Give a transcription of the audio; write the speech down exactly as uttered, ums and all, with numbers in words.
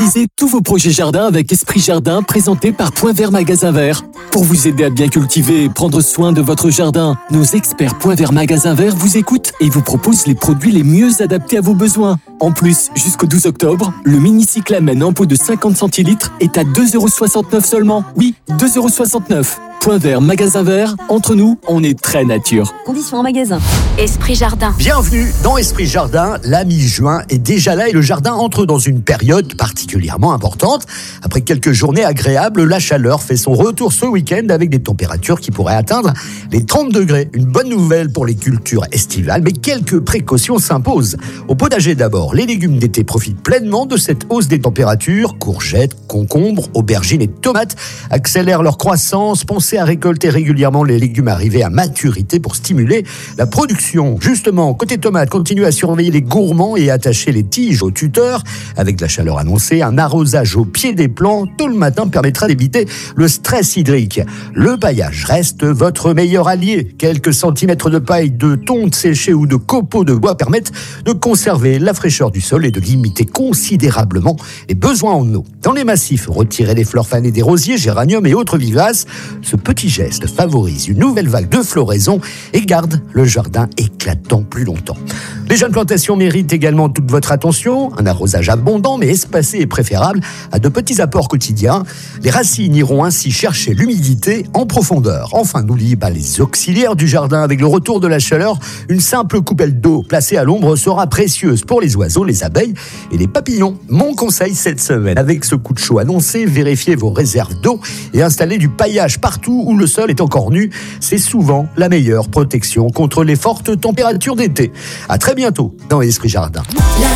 Réalisez tous vos projets jardin avec Esprit Jardin, présenté par Point Vert Magasin Vert. Pour vous aider à bien cultiver et prendre soin de votre jardin, nos experts Point Vert Magasin Vert vous écoutent et vous proposent les produits les mieux adaptés à vos besoins. En plus, jusqu'au douze octobre, le mini cyclamen en pot de cinquante centilitres est à deux euros soixante-neuf seulement. Oui, deux euros soixante-neuf. Point Vert Magasin Vert, entre nous, on est très nature. Conditions en magasin. Esprit Jardin. Bienvenue dans Esprit Jardin. La mi-juin est déjà là et le jardin entre dans une période particulièrement importante. Après quelques journées agréables, la chaleur fait son retour ce week-end avec des températures qui pourraient atteindre les trente degrés. Une bonne nouvelle pour les cultures estivales, mais quelques précautions s'imposent. Au potager d'abord, les légumes d'été profitent pleinement de cette hausse des températures. Courgettes, concombres, aubergines et tomates accélèrent leur croissance. Pensez à récolter régulièrement les légumes arrivés à maturité pour stimuler la production. Justement, côté tomates, continuez à surveiller les gourmands et attacher les tiges aux tuteurs. Avec la chaleur annoncée, un arrosage au pied des plants tôt le matin permettra d'éviter le stress hydrique. Le paillage reste votre meilleur allié. Quelques centimètres de paille, de tonte séchée ou de copeaux de bois permettent de conserver la fraîcheur du sol et de limiter considérablement les besoins en eau. Dans les massifs, retirez les fleurs fanées des rosiers, géraniums et autres vivaces. Ce petit geste favorise une nouvelle vague de floraison et garde le jardin éclatant plus longtemps. Les jeunes plantations méritent également toute votre attention. Un arrosage abondant mais espacé est préférable à de petits apports quotidiens. Les racines iront ainsi chercher l'humidité en profondeur. Enfin, n'oubliez pas les auxiliaires du jardin. Avec le retour de la chaleur, une simple coupelle d'eau placée à l'ombre sera précieuse pour les oiseaux, les abeilles et les papillons. Mon conseil cette semaine, avec ce coup de chaud annoncé, vérifiez vos réserves d'eau et installez du paillage partout où le sol est encore nu. C'est souvent la meilleure protection contre les fortes températures d'été. À très bientôt dans Esprit Jardin. La